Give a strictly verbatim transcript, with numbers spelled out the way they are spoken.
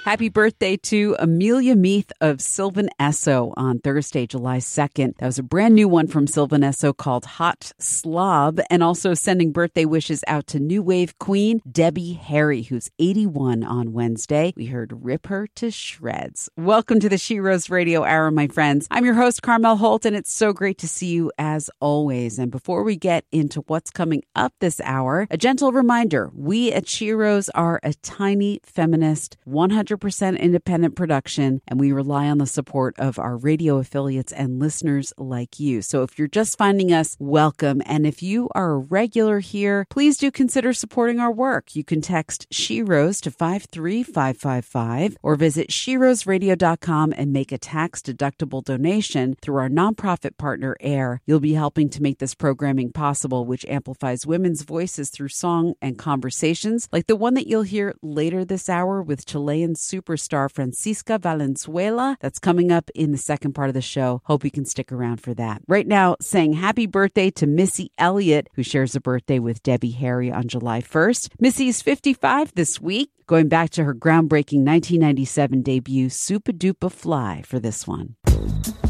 Happy birthday to Amelia Meath of Sylvan Esso on Thursday, July second. That was a brand new one from Sylvan Esso called Hot Slob. And also sending birthday wishes out to new wave queen Debbie Harry, who's eighty-one on Wednesday. We heard Rip Her to Shreds. Welcome to the She Rose Radio Hour, my friends. I'm your host, Carmel Holt, and it's so great to see you as always. And before we get into what's coming up this hour, a gentle reminder, we at She Rose are a tiny feminist, one hundred percent independent production, and we rely on the support of our radio affiliates and listeners like you. So if you're just finding us, welcome. And if you are a regular here, please do consider supporting our work. You can text She Rose to five three five five five or visit she rose radio dot com and make a tax-deductible donation through our nonprofit partner, AIR. You'll be helping to make this programming possible, which amplifies women's voices through song and conversations, like the one that you'll hear later this hour with Chilean superstar Francisca Valenzuela. That's coming up in the second part of the show. Hope you can stick around for that. Right now, saying happy birthday to Missy Elliott, who shares a birthday with Debbie Harry on July first. Missy's fifty-five this week, going back to her groundbreaking nineteen ninety-seven debut, Supa Dupa Fly, for this one.